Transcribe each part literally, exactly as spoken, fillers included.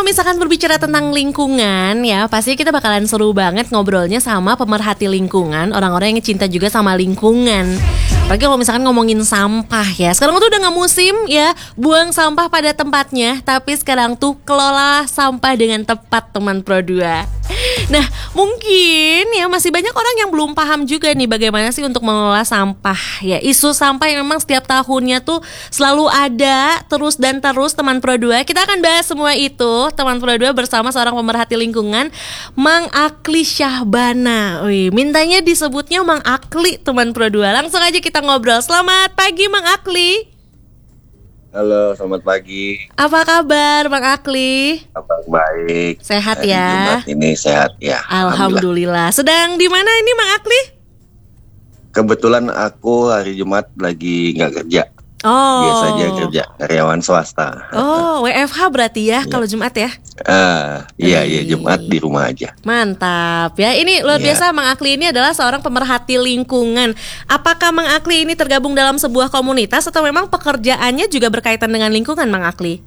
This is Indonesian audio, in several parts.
misalkan berbicara tentang lingkungan ya, pasti kita bakalan seru banget ngobrolnya sama pemerhati lingkungan, orang-orang yang cinta juga sama lingkungan. Apalagi kalau misalkan ngomongin sampah ya. Sekarang tuh udah gak musim ya buang sampah pada tempatnya, tapi sekarang tuh kelola sampah dengan tepat teman Pro dua. Nah, mungkin ya masih banyak orang yang belum paham juga nih bagaimana sih untuk mengelola sampah. Ya, isu sampah yang memang setiap tahunnya tuh selalu ada terus dan terus teman Pro dua. Kita akan bahas semua itu teman Pro dua bersama seorang pemerhati lingkungan, Mang Akli Syahbana. Wih, mintanya disebutnya Mang Akli teman Pro dua. Langsung aja kita ngobrol. Selamat pagi Mang Akli. Halo, selamat pagi. Apa kabar Bang Akli? Kabar baik. Sehat Hari ya? Jumat ini sehat ya. Alhamdulillah. Alhamdulillah. Sedang di mana ini Bang Akli? Kebetulan aku hari Jumat lagi nggak kerja. Oh. Biasa aja kerja, karyawan swasta. Oh, W F H berarti ya, ya. Kalau Jumat ya? Ah, iya iya Jumat di rumah aja. Mantap ya. Ini luar biasa, ya. Mang Akli ini adalah seorang pemerhati lingkungan. Apakah Mang Akli ini tergabung dalam sebuah komunitas atau memang pekerjaannya juga berkaitan dengan lingkungan, Mang Akli?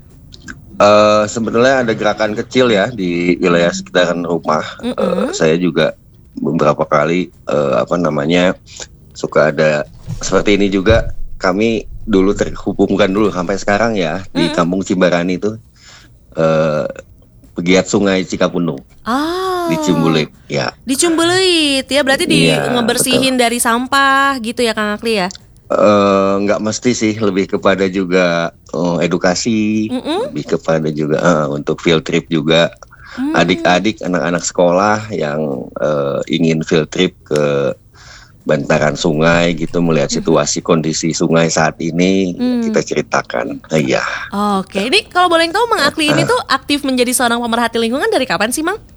Uh, sebetulnya ada gerakan kecil ya di wilayah sekitaran rumah. Uh, saya juga beberapa kali uh, apa namanya suka ada seperti ini juga. Kami dulu terhubungkan dulu sampai sekarang ya mm-hmm. di Kampung Cimbarani itu uh, pegiat Sungai Cikapundung. Oh. Di Cimbulit ya. Di Cimbulit ya, berarti di ya, ngebersihin betul. Dari sampah gitu ya Kang Akli ya? Uh, nggak mesti sih, lebih kepada juga uh, edukasi, mm-hmm. lebih kepada juga uh, untuk field trip juga. Mm. Adik-adik anak-anak sekolah yang uh, ingin field trip ke bantaran sungai gitu, melihat situasi kondisi sungai saat ini, hmm. kita ceritakan. Iya. Oke, ini kalau boleh tahu Mang Akli ini tuh aktif menjadi seorang pemerhati lingkungan dari kapan sih, Mang?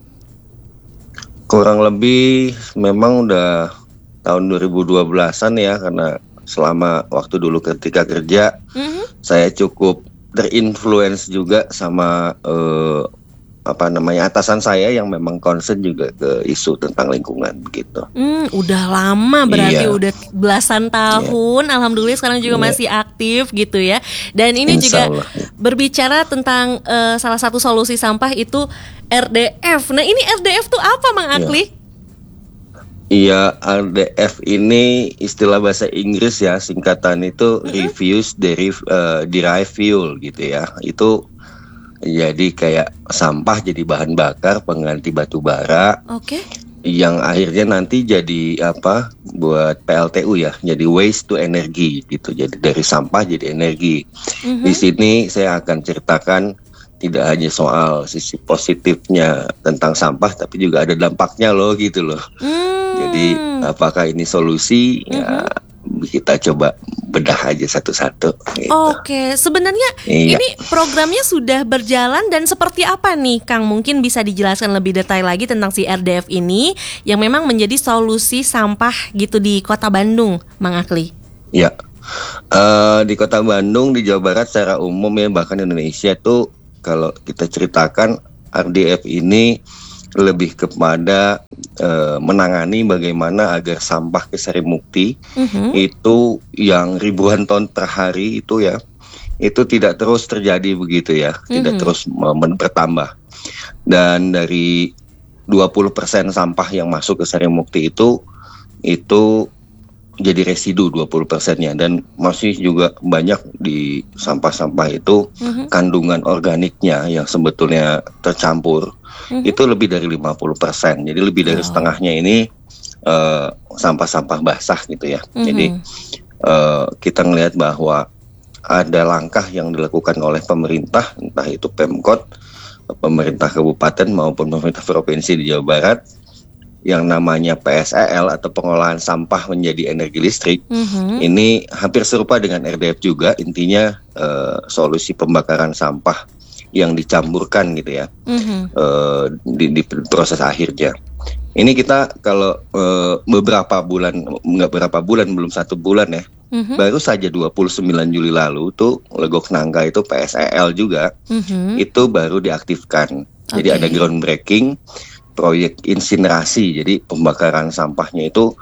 Kurang lebih memang udah tahun dua ribu dua belasan ya, karena selama waktu dulu ketika kerja, mm-hmm. saya cukup terinfluence juga sama uh, apa namanya atasan saya yang memang concern juga ke isu tentang lingkungan gitu. Hmm, udah lama berarti iya. udah belasan tahun. Iya. Alhamdulillah sekarang juga iya. masih aktif gitu ya. Dan ini Insya juga Allah. Berbicara tentang uh, salah satu solusi sampah itu R D F. Nah, ini R D F tuh apa Mang Akli? Iya, R D F ini istilah bahasa Inggris ya, singkatan itu mm-hmm. Refuse Deriv, uh, Derived Fuel gitu ya. Itu jadi kayak sampah jadi bahan bakar pengganti batu bara. Oke. Okay. Yang akhirnya nanti jadi apa? Buat P L T U ya, jadi waste to energy gitu. Jadi dari sampah jadi energi. Mm-hmm. Di sini saya akan ceritakan tidak hanya soal sisi positifnya tentang sampah, tapi juga ada dampaknya loh gitu loh. Mm. Jadi apakah ini solusi? Mm-hmm. Ya kita coba bedah aja satu-satu gitu. Oke, sebenarnya iya. ini programnya sudah berjalan dan seperti apa nih Kang? Mungkin bisa dijelaskan lebih detail lagi tentang si R D F ini yang memang menjadi solusi sampah gitu di Kota Bandung, Mang Akli. Ya, uh, di Kota Bandung, di Jawa Barat secara umum ya, bahkan Indonesia tuh kalau kita ceritakan R D F ini lebih kepada uh, menangani bagaimana agar sampah ke Sarimukti mm-hmm. itu yang ribuan ton per hari itu ya, itu tidak terus terjadi begitu ya, mm-hmm. tidak terus men- bertambah. Dan dari dua puluh persen sampah yang masuk ke Sarimukti itu itu jadi residu dua puluh persennya, dan masih juga banyak di sampah-sampah itu mm-hmm. kandungan organiknya yang sebetulnya tercampur mm-hmm. itu lebih dari lima puluh persen. Jadi lebih dari oh. setengahnya ini uh, sampah-sampah basah gitu ya. Mm-hmm. Jadi uh, kita ngelihat bahwa ada langkah yang dilakukan oleh pemerintah, entah itu Pemkot, pemerintah kabupaten maupun pemerintah provinsi di Jawa Barat, yang namanya P S E L atau pengolahan sampah menjadi energi listrik. Mm-hmm. Ini hampir serupa dengan R D F juga, intinya uh, solusi pembakaran sampah yang dicampurkan gitu ya, mm-hmm. uh, di, di proses akhirnya. Ini kita kalau uh, beberapa bulan, nggak berapa bulan, belum satu bulan ya, mm-hmm. baru saja dua puluh sembilan Juli lalu tuh Legok Nangka itu P S E L juga, mm-hmm. itu baru diaktifkan. Okay. Jadi ada groundbreaking proyek insinerasi, jadi pembakaran sampahnya itu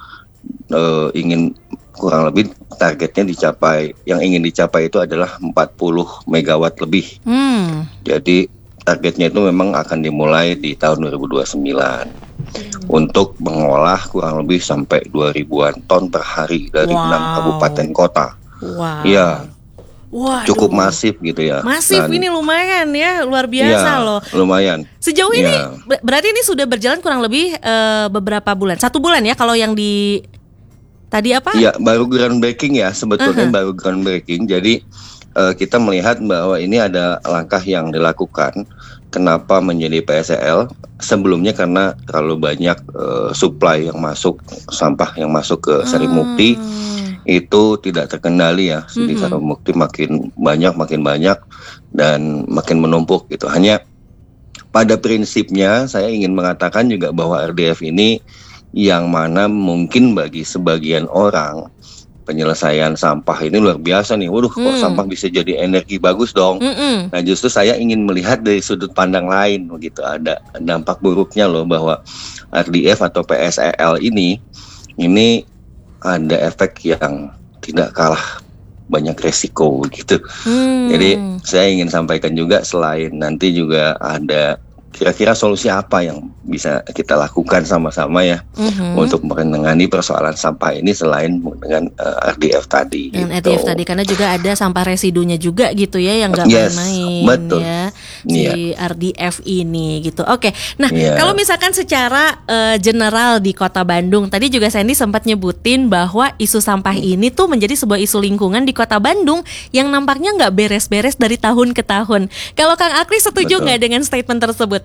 e, ingin kurang lebih targetnya dicapai, yang ingin dicapai itu adalah empat puluh megawatt lebih. Hmm. Jadi targetnya itu memang akan dimulai di tahun dua ribu dua puluh sembilan untuk mengolah kurang lebih sampai dua ribuan ton per hari dari Wow. enam kabupaten kota. Wow. Iya, Waduh. cukup masif gitu ya. Masif Dan- ini lumayan ya, luar biasa Iya, loh. lumayan. Sejauh ini Iya. ber- berarti ini sudah berjalan kurang lebih eh, beberapa bulan. Satu bulan ya kalau yang di tadi apa? Iya, baru groundbreaking ya, sebetulnya Uh-huh. baru groundbreaking. Jadi eh, kita melihat bahwa ini ada langkah yang dilakukan. Kenapa menjadi P S E L? Sebelumnya karena terlalu banyak eh, supply yang masuk, sampah yang masuk ke Sarimukti Hmm. itu tidak terkendali ya. Di Mhm. Sarimukti makin banyak, makin banyak dan makin menumpuk gitu. Hanya pada prinsipnya saya ingin mengatakan juga bahwa R D F ini yang mana mungkin bagi sebagian orang penyelesaian sampah ini luar biasa nih. Waduh, kok Hmm. sampah bisa jadi energi bagus dong. Mm-mm. Nah, justru saya ingin melihat dari sudut pandang lain begitu. Ada dampak buruknya loh bahwa R D F atau P S E L ini ini ada efek yang tidak kalah banyak resiko gitu. Hmm. Jadi saya ingin sampaikan juga selain nanti juga ada kira-kira solusi apa yang bisa kita lakukan sama-sama ya Mhm. untuk menangani persoalan sampah ini selain dengan eh, R D F tadi. Dengan gitu. R D F tadi karena juga ada sampah residunya juga gitu ya yang nggak Yes, main-main betul. ya si Iya. R D F ini gitu. Oke, nah Iya. kalau misalkan secara eh, general di Kota Bandung tadi juga Sandy sempat nyebutin bahwa isu sampah ini tuh menjadi sebuah isu lingkungan di Kota Bandung yang nampaknya nggak beres-beres dari tahun ke tahun. Kalau Kang Akri setuju Betul. nggak dengan statement tersebut?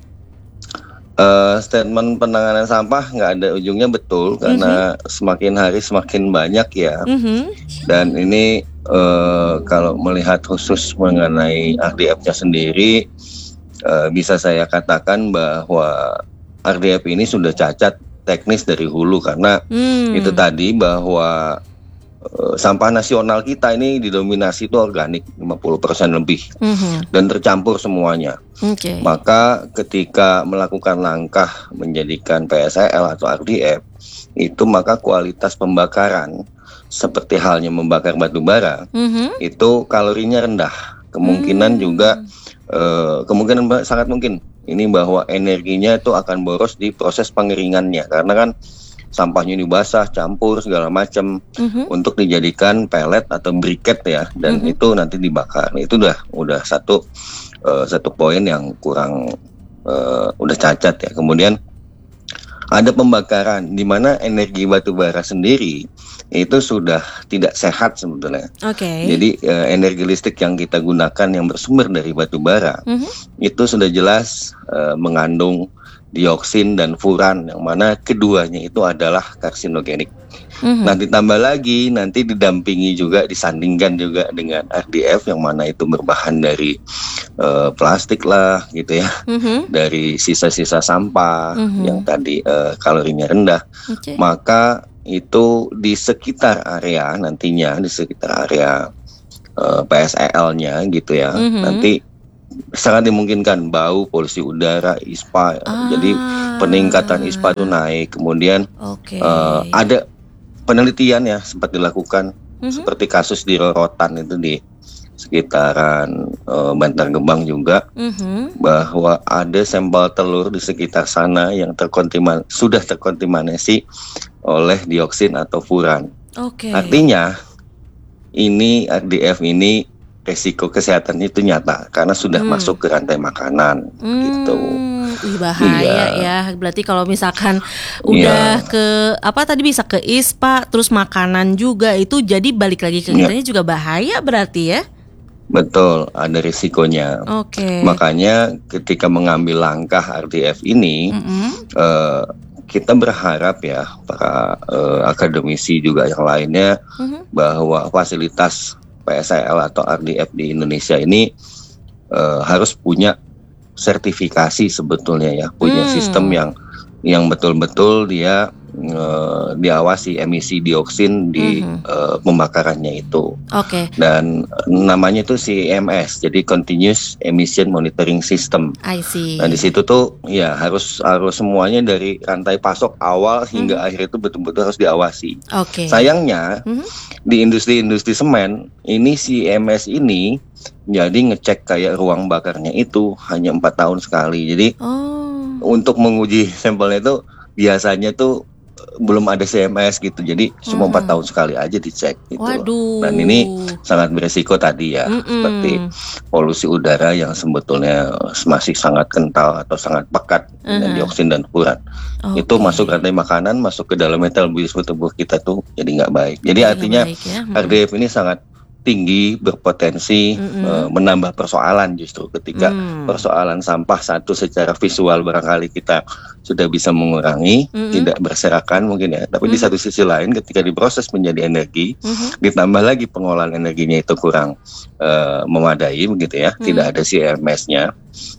Eh, statement penanganan sampah nggak ada ujungnya betul karena semakin hari semakin banyak ya. Mhm. Dan ini eh, kalau melihat khusus mengenai R D F-nya sendiri, eh, bisa saya katakan bahwa R D F ini sudah cacat teknis dari hulu karena Hmm. itu tadi bahwa eh, sampah nasional kita ini didominasi itu organik lima puluh persen lebih Mhm. dan tercampur semuanya. Oke. Maka ketika melakukan langkah menjadikan P S E L atau R D F itu maka kualitas pembakaran seperti halnya membakar batu bara Mhm. itu kalorinya rendah. Kemungkinan Hmm. juga eh, kemungkinan ba- sangat mungkin ini bahwa energinya itu akan boros di proses pengeringannya karena kan sampahnya ini basah, campur segala macam Mhm. untuk dijadikan pelet atau briket ya dan Mhm. itu nanti dibakar. Nah, itu udah udah satu eh, satu poin yang kurang eh, udah cacat ya. Kemudian ada pembakaran di mana energi batu bara sendiri itu sudah tidak sehat sebetulnya. Oke. Jadi eh, energi listrik yang kita gunakan yang bersumber dari batu bara Mhm. itu sudah jelas eh, mengandung dioksin dan furan yang mana keduanya itu adalah karsinogenik. Mhm. Nah ditambah lagi nanti didampingi juga disandingkan juga dengan R D F yang mana itu berbahan dari eh, plastik lah gitu ya, Mhm. dari sisa-sisa sampah Mhm. yang tadi eh, kalorinya rendah. Oke. Maka itu di sekitar area nantinya di sekitar area eh, P S E L-nya gitu ya, Mhm. nanti sangat dimungkinkan bau, polusi udara, ispa. Ah. Jadi peningkatan ispa itu naik. Kemudian Oke. eh, ada penelitian ya sempat dilakukan Mhm. seperti kasus di Rorotan itu di sekitaran eh, Bantar Gebang juga Mhm. bahwa ada sampel telur di sekitar sana yang terkontamin sudah terkontaminasi oleh dioksin atau furan. Oke. Artinya ini R D F ini resiko kesehatan itu nyata karena sudah Hmm. masuk ke rantai makanan gitu. Hmm, ih bahaya Iya. ya. Berarti kalau misalkan udah ke apa tadi bisa ke ispa, terus makanan juga itu jadi balik lagi ke Iya. kitanya juga bahaya berarti ya. Betul, ada risikonya. Oke. Makanya ketika mengambil langkah R D F ini Mm-mm. eh, kita berharap ya para eh, akademisi juga yang lainnya Mhm. bahwa fasilitas P S E L atau R D F di Indonesia ini eh, harus punya sertifikasi sebetulnya ya, punya Hmm. sistem yang yang betul-betul dia eh, diawasi emisi dioksin di Mhm. eh, pembakarannya itu. Oke. Dan namanya itu C E M S, jadi Continuous Emission Monitoring System. I see. Nah di situ tuh ya harus harus semuanya dari rantai pasok awal hingga akhir itu betul-betul harus diawasi. Oke. Sayangnya Mhm. di industri-industri semen ini si E M S ini Jadi ngecek kayak ruang bakarnya itu hanya empat tahun sekali. Jadi Oh. untuk menguji sampelnya itu biasanya tuh belum ada C M S gitu. Jadi cuma empat Mm-mm. tahun sekali aja dicek gitu. Waduh. Dan ini sangat beresiko tadi ya, Mm-mm. seperti polusi udara yang sebetulnya masih sangat kental atau sangat pekat dengan Uh-huh. dioksin dan furan. Oke. Itu masuk ke rantai makanan, masuk ke dalam metabolisme tubuh kita tuh jadi nggak baik. Jadi Jadi nggak artinya baik ya. R D F ini sangat tinggi, berpotensi Mm-mm. eh, menambah persoalan justru ketika Hmm. persoalan sampah satu secara visual barangkali kita sudah bisa mengurangi, Mm-mm. tidak berserakan mungkin ya. Tapi di Mhm. satu sisi lain ketika diproses menjadi energi, Mhm. ditambah lagi pengolahan energinya itu kurang eh, memadai begitu ya, Hmm. tidak ada C M S-nya,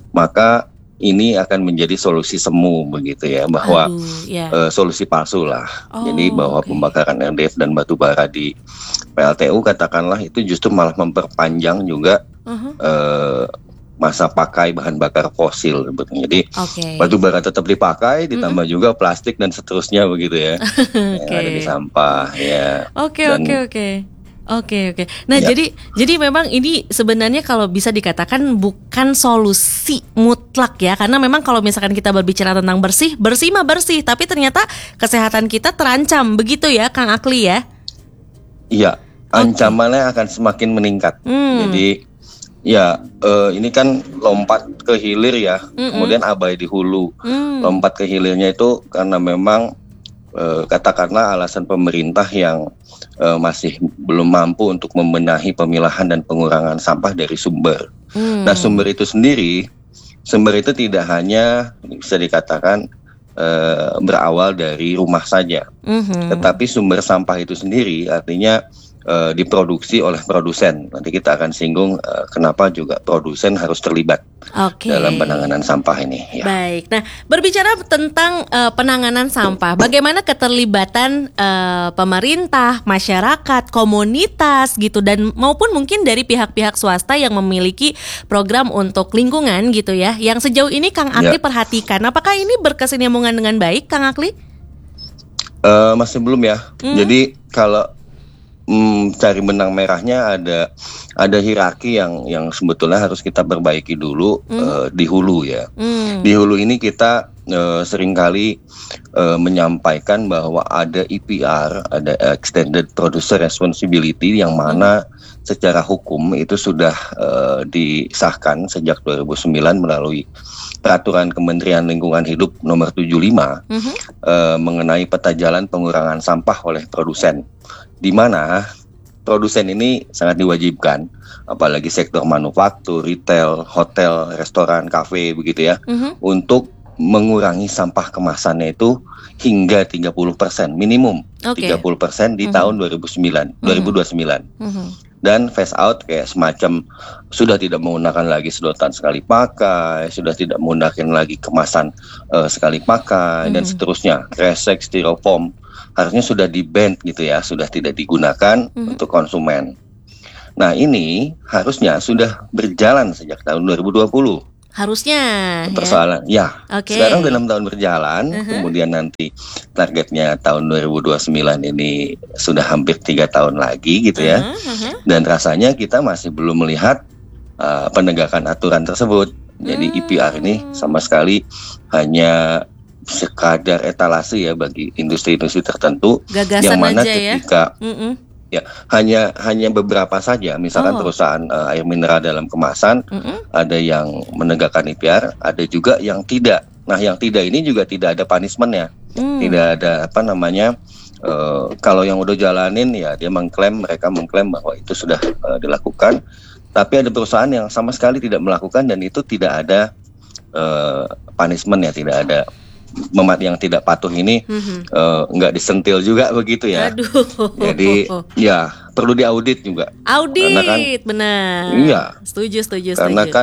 maka ini akan menjadi solusi semu begitu ya, bahwa Aduh, ya. eh, solusi palsu lah. Oh, Jadi bahwa oke. pembakaran R D F dan batu bara di P L T U katakanlah itu justru malah memperpanjang juga Uh-huh. eh, masa pakai bahan bakar fosil sebetulnya. Jadi Oke. batu bara tetap dipakai, ditambah juga plastik dan seterusnya begitu ya, Oke. yang ada di sampah ya. Oke, Dan- oke, oke. Oke, oke. Nah, Ya. jadi jadi memang ini sebenarnya kalau bisa dikatakan bukan solusi mutlak ya. Karena memang kalau misalkan kita berbicara tentang bersih, bersih mah bersih, tapi ternyata kesehatan kita terancam. Begitu ya, Kang Akli ya? Iya, ancamannya akan semakin meningkat. Hmm. Jadi ya eh, ini kan lompat ke hilir ya, Mm-mm. kemudian abai di hulu. Hmm. Lompat ke hilirnya itu karena memang eh, katakanlah alasan pemerintah yang eh, masih belum mampu untuk membenahi pemilahan dan pengurangan sampah dari sumber. Hmm. Nah, sumber itu sendiri, sumber itu tidak hanya bisa dikatakan eh, berawal dari rumah saja, Mhm. tetapi sumber sampah itu sendiri artinya eh, diproduksi oleh produsen. Nanti kita akan singgung eh, kenapa juga produsen harus terlibat Oke. dalam penanganan sampah ini. Ya. Baik, nah berbicara tentang eh, penanganan sampah, bagaimana keterlibatan eh, pemerintah, masyarakat, komunitas gitu, dan maupun mungkin dari pihak-pihak swasta yang memiliki program untuk lingkungan gitu ya, yang sejauh ini Kang Akli Ya. perhatikan, apakah ini berkesinambungan dengan baik, Kang Akli? Eh, masih belum ya. Hmm. Jadi kalau mm, cari benang merahnya ada ada hierarki yang yang sebetulnya harus kita perbaiki dulu eh, di hulu ya. Hmm. Di hulu ini kita eh, seringkali eh, menyampaikan bahwa ada E P R, ada Extended Producer Responsibility yang mana secara hukum itu sudah eh, disahkan sejak dua ribu sembilan melalui Peraturan Kementerian Lingkungan Hidup nomor tujuh puluh lima Mhm. eh, mengenai peta jalan pengurangan sampah oleh produsen, di mana produsen ini sangat diwajibkan, apalagi sektor manufaktur, retail, hotel, restoran, kafe begitu ya, Mhm. untuk mengurangi sampah kemasannya itu hingga tiga puluh persen minimum, Oke. tiga puluh persen di Mhm. tahun dua ribu sembilan, dua ribu dua puluh sembilan. Mhm. Dan phase out kayak semacam sudah tidak menggunakan lagi sedotan sekali pakai, sudah tidak menggunakan lagi kemasan eh, sekali pakai, dan Mhm. seterusnya. Kresek, styrofoam harusnya sudah di-ban gitu ya, sudah tidak digunakan Mhm. untuk konsumen. Nah, ini harusnya sudah berjalan sejak tahun dua ribu dua puluh. Harusnya ya. Persoalan ya, Oke. sekarang udah enam tahun berjalan, Uh-huh. kemudian nanti targetnya tahun dua ribu dua puluh sembilan ini sudah hampir tiga tahun lagi gitu ya. Uh-huh, uh-huh. Dan rasanya kita masih belum melihat uh, penegakan aturan tersebut. Jadi Hmm. E P R ini sama sekali hanya sekadar etalase ya bagi industri-industri tertentu, Gagasan yang mana aja ya. ketika Mm-mm. ya hanya hanya beberapa saja, misalkan Oh. perusahaan uh, air mineral dalam kemasan, Mm-mm. ada yang menegakkan E P R, ada juga yang tidak. Nah, yang tidak ini juga tidak ada punishment-nya, Hmm. tidak ada apa namanya. Uh, kalau yang udah jalanin ya dia mengklaim, mereka mengklaim bahwa itu sudah uh, dilakukan, tapi ada perusahaan yang sama sekali tidak melakukan dan itu tidak ada uh, punishment ya, tidak ada memat yang tidak patuh ini Mhm. uh, nggak disentil juga begitu ya. Aduh. Jadi ya perlu diaudit juga. Audit, Karena kan- benar. Iya. Setuju, setuju, Karena setuju. kan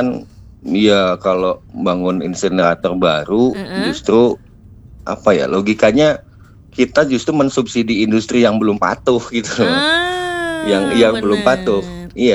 ya kalau bangun insinerator baru Mm-mm. justru apa ya logikanya kita justru mensubsidi industri yang belum patuh gitu loh. Ah, yang yang belum benar. patuh. Iya.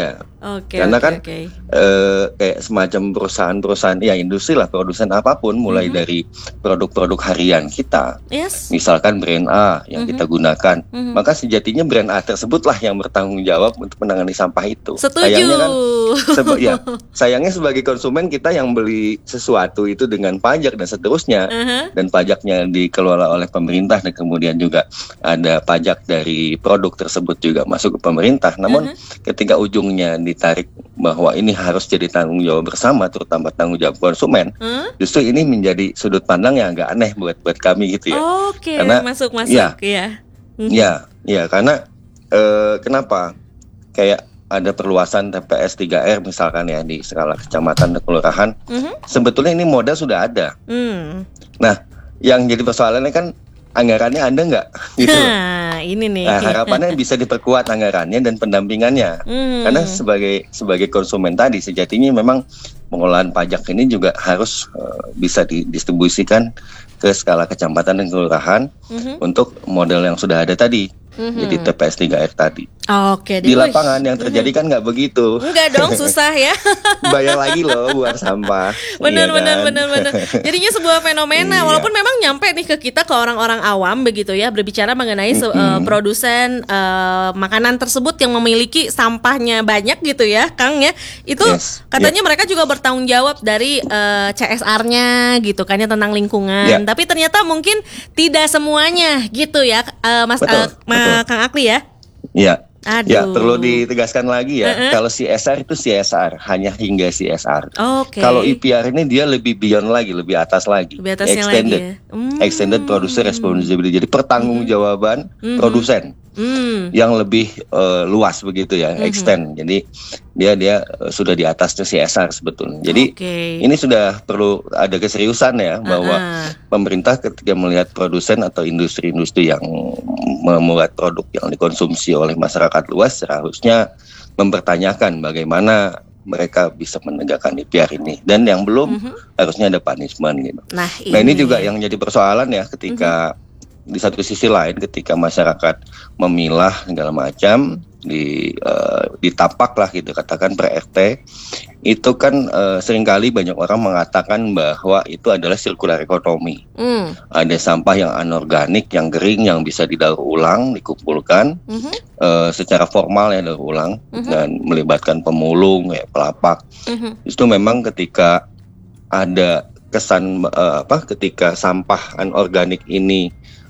Oke, Karena oke, kan oke. eh, kayak semacam perusahaan-perusahaan, ya industri lah, produsen apapun, mulai Mhm. dari produk-produk harian kita, Yes. misalkan brand A yang Mhm. kita gunakan, Mhm. maka sejatinya brand A tersebutlah yang bertanggung jawab untuk menangani sampah itu. Setuju. Sayangnya kan, seba- ya, sayangnya sebagai konsumen kita yang beli sesuatu itu dengan pajak dan seterusnya, Uh-huh. dan pajaknya dikelola oleh pemerintah, dan kemudian juga ada pajak dari produk tersebut juga masuk ke pemerintah. Namun Uh-huh. ketika ujungnya ditarik bahwa ini harus jadi tanggung jawab bersama, terutama tanggung jawab konsumen, Huh? justru ini menjadi sudut pandang yang agak aneh buat buat kami gitu ya. Oke, Karena masuk masuk ya, ya. Mhm. ya, ya karena eh, kenapa? Kayak ada perluasan T P S tiga R misalkan ya di skala kecamatan dan kelurahan. Mhm. Sebetulnya ini modal sudah ada. Hmm. Nah, yang jadi persoalannya kan anggarannya ada nggak? Gitu loh. Nah, ini nih. Nah, harapannya bisa diperkuat anggarannya dan pendampingannya. Hmm. Karena sebagai sebagai konsumen tadi sejatinya memang pengolahan pajak ini juga harus uh, bisa didistribusikan ke skala kecamatan dan kelurahan Mhm. untuk model yang sudah ada tadi. Mhm. Jadi T P S tiga R tadi. Oke, Di deh. lapangan Wih. yang terjadi kan nggak begitu. Enggak dong, susah ya. Bayar lagi loh buat sampah. Benar, Iya benar, kan? benar, benar. Jadinya sebuah fenomena, Iya. walaupun memang nyampe nih ke kita, ke orang-orang awam begitu ya, berbicara mengenai se- eh, Mm-mm. produsen eh, makanan tersebut yang memiliki sampahnya banyak gitu ya, Kang ya. Itu Yes, katanya mereka juga bertanggung jawab dari eh, C S R-nya gitu kan ya, tentang lingkungan. Ya. Tapi ternyata mungkin tidak semuanya gitu ya, eh, Mas Betul, eh, Ma- betul. Kang Akli ya. Iya. Aduh. Ya, perlu ditegaskan lagi ya. Uh-uh. Kalau C S R itu C S R, hanya hingga C S R. Oke. Kalau E P R ini dia lebih beyond lagi, lebih atas lagi. Lebih atasnya Extended. lagi ya. Hmm. Extended Producer Responsibility. Jadi pertanggungjawaban Mhm. produsen Hmm. yang lebih eh, luas begitu ya, Mhm. extend. Jadi dia dia eh, sudah di atasnya C S R sebetulnya. Jadi Oke. ini sudah perlu ada keseriusan ya, bahwa Uh-uh. pemerintah ketika melihat produsen atau industri-industri yang membuat produk yang dikonsumsi oleh masyarakat luas, seharusnya mempertanyakan bagaimana mereka bisa menegakkan E P R ini, dan yang belum Mhm. harusnya ada punishment gitu. Nah, Nah ini juga yang jadi persoalan ya, ketika di satu sisi lain ketika masyarakat memilah segala macam di eh, ditapak lah gitu, katakan per R T, itu kan eh, seringkali banyak orang mengatakan bahwa itu adalah sirkular ekonomi. Hmm. Ada sampah yang anorganik, yang kering, yang bisa didaur ulang, dikumpulkan Mhm. eh, secara formal ya, daur ulang, Mhm. dan melibatkan pemulung ya, pelapak. Mhm. Itu memang ketika ada kesan eh, apa ketika sampah anorganik ini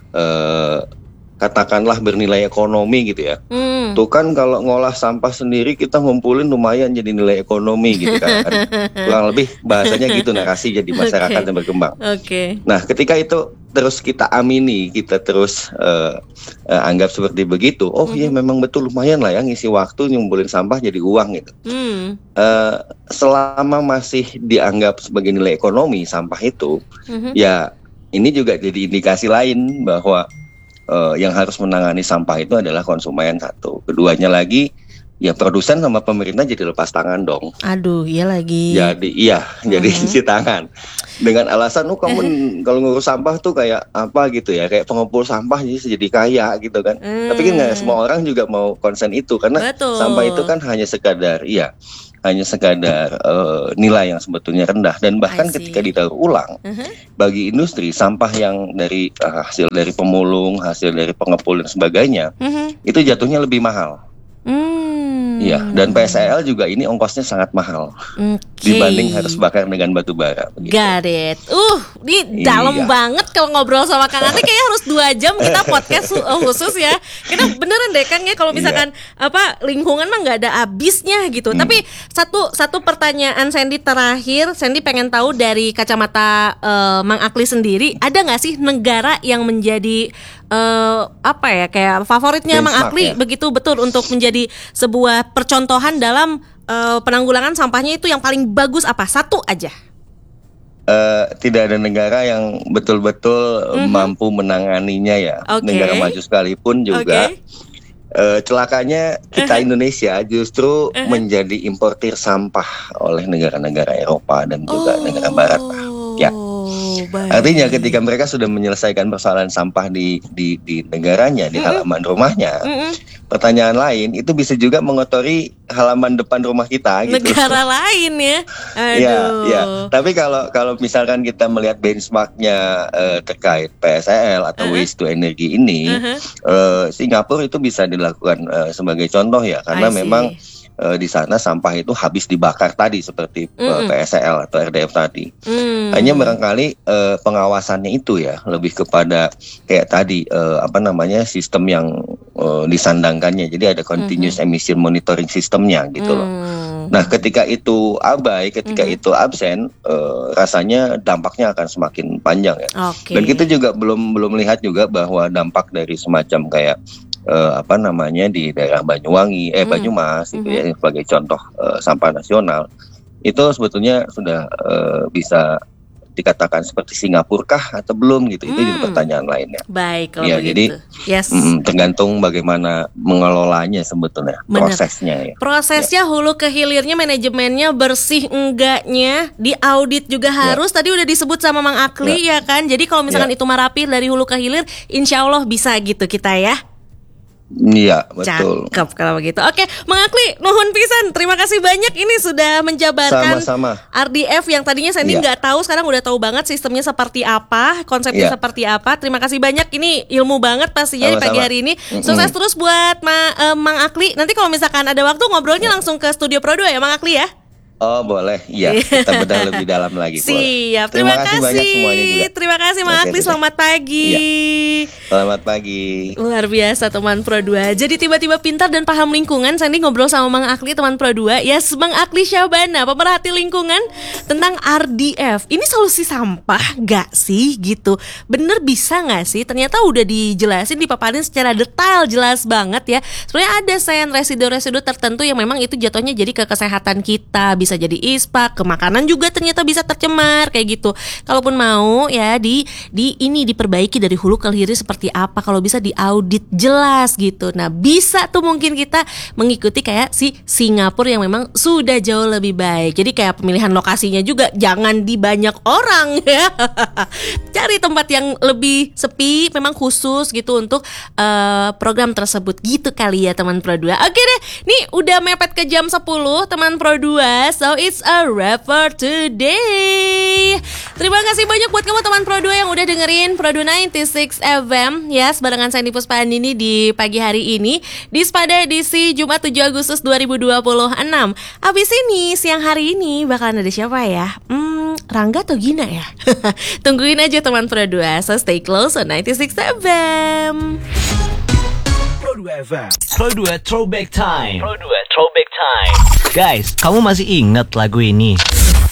eh, katakanlah bernilai ekonomi gitu ya. Hmm. Tuh kan kalau ngolah sampah sendiri kita ngumpulin lumayan jadi nilai ekonomi gitu kan. Kurang lebih bahasanya gitu narasi jadi masyarakat Oke. yang berkembang. Oke. Nah, ketika itu terus kita amini, kita terus eh, eh, anggap seperti begitu. Oh iya, memang betul lumayan lah ya ngisi waktu ngumpulin sampah jadi uang gitu. Hmm. Eh, selama masih dianggap sebagai nilai ekonomi sampah itu, Mhm. ya ini juga jadi indikasi lain bahwa eh, yang harus menangani sampah itu adalah konsumen satu. Keduanya lagi, ya produsen sama pemerintah jadi lepas tangan dong. Aduh, iya lagi. Jadi iya, jadi Mhm. cuci tangan dengan alasan, oh kamu kalau ngurus sampah tuh kayak apa gitu ya, kayak pengumpul sampah jadi jadi kaya gitu kan. Hmm. Tapi kan nggak semua orang juga mau konsen itu, karena Betul. sampah itu kan hanya sekadar, iya, hanya sekadar eh, nilai yang sebetulnya rendah, dan bahkan I see. ketika didaur ulang Mhm. bagi industri, sampah yang dari eh, hasil dari pemulung, hasil dari pengepul dan sebagainya, Mhm. itu jatuhnya lebih mahal. Hmm. Iya, dan P S E L juga ini ongkosnya sangat mahal Oke. dibanding harus bakar dengan batu bara. begitu. Got it. Uh, ini dalam Iya. banget kalau ngobrol sama Kang Ati, kayaknya harus dua jam kita podcast su- uh, khusus ya. Karena beneran deh Kang ya, kalau misalkan apa lingkungan mah nggak ada habisnya gitu. Hmm. Tapi satu satu pertanyaan Sandy terakhir, Sandy pengen tahu dari kacamata eh, Mang Akli sendiri, ada nggak sih negara yang menjadi eh, apa ya kayak favoritnya Mang Benchmark Akli ya? begitu betul untuk menjadi sebuah percontohan dalam eh, penanggulangan sampahnya itu yang paling bagus apa? Satu aja. Eh, tidak ada negara yang betul-betul eh, Mhm. mampu menanganinya ya. Oke. Negara maju sekalipun juga. Oke. eh, celakanya kita Indonesia justru Uh-huh. menjadi importir sampah oleh negara-negara Eropa dan juga negara Barat. Ya. Baik. Artinya ketika mereka sudah menyelesaikan persoalan sampah di di, di negaranya, di halaman rumahnya, Mm-mm. pertanyaan lain itu bisa juga mengotori halaman depan rumah kita gitu. Negara lain ya. Aduh. Ya, ya. Tapi kalau kalau misalkan kita melihat benchmarknya uh, terkait P S E L atau uh-huh. waste to energy ini, uh-huh. uh, Singapura itu bisa dilakukan uh, sebagai contoh ya, karena memang Uh, di sana sampah itu habis dibakar tadi seperti uh, P S E L atau R D F tadi. Mm. Hanya barangkali uh, pengawasannya itu ya lebih kepada kayak tadi uh, apa namanya sistem yang uh, disandangkannya. Jadi ada continuous mm-hmm. emission monitoring sistemnya gitu loh. Mm. Nah, ketika itu abai, ketika mm-hmm. itu absen, uh, rasanya dampaknya akan semakin panjang ya. Okay. Dan kita juga belum belum lihat juga bahwa dampak dari semacam kayak Uh, apa namanya di daerah Banyuwangi, eh Banyumas mm. itu ya sebagai contoh uh, sampah nasional itu sebetulnya sudah uh, bisa dikatakan seperti Singapura kah atau belum gitu, mm. itu jadi pertanyaan lainnya. Baik kalau ya, begitu. Jadi yes. mm, tergantung bagaimana mengelolanya sebetulnya. Bener. Prosesnya. Ya. Prosesnya ya. Hulu ke hilirnya, manajemennya bersih enggaknya, diaudit juga harus. Ya. Tadi udah disebut sama Mang Akli ya, ya kan. Jadi kalau misalkan ya. itu mah rapi dari hulu ke hilir, insya Allah bisa gitu kita ya. Iya, betul. Cakep kalau begitu. Oke, Mang Akli, nuhun pisan. Terima kasih banyak ini sudah menjabarkan sama-sama. R D F yang tadinya Sandy nggak ya. tahu, sekarang udah tahu banget sistemnya seperti apa, konsepnya ya. seperti apa. Terima kasih banyak. Ini ilmu banget pastinya di pagi hari ini. Sukses mm-hmm. terus buat Ma, uh, Mang Akli. Nanti kalau misalkan ada waktu ngobrolnya ya. langsung ke Studio Pro dua ya, Mang Akli ya. Oh boleh, iya kita bedah lebih dalam lagi. Siap, terima, terima kasih. Banyak semuanya juga. Terima kasih Mang Akli, selamat pagi. Ya. Selamat pagi. Luar biasa teman Pro dua. Jadi tiba-tiba pintar dan paham lingkungan. Sandy ngobrol sama Mang Akli teman Pro dua. Yes, Mang Akli Syahbana, pemerhati lingkungan tentang R D F. Ini solusi sampah gak sih gitu? Bener bisa gak sih? Ternyata udah dijelasin, dipaparin secara detail, jelas banget ya. Sebenarnya ada sen residu-residu tertentu yang memang itu jatuhnya jadi ke kesehatan kita, bisa jadi ispa, ke makanan juga ternyata bisa tercemar kayak gitu. Kalaupun mau ya di di ini diperbaiki dari hulu ke hilir seperti apa, kalau bisa diaudit jelas gitu. Nah, bisa tuh mungkin kita mengikuti kayak si Singapura yang memang sudah jauh lebih baik. Jadi kayak pemilihan lokasinya juga jangan di banyak orang ya. Cari tempat yang lebih sepi, memang khusus gitu untuk uh, program tersebut gitu kali ya teman Pro dua. Oke deh, nih udah mepet ke jam sepuluh teman Pro dua. So it's a wrap for today. Terima kasih banyak buat kamu teman Pro dua yang udah dengerin Pro dua sembilan puluh enam F M ya, barengan Sandy Puspahandini di pagi hari ini di Spada edisi Jumat tujuh Agustus dua ribu dua puluh enam. Abis ini siang hari ini bakalan ada siapa ya? Hmm, Rangga atau Gina ya? Tungguin aja teman Pro dua. So stay close on sembilan puluh enam F M. Pro dua F M. Pro dua Throwback Time. Pro dua Throwback Time. Guys, kamu masih ingat lagu ini?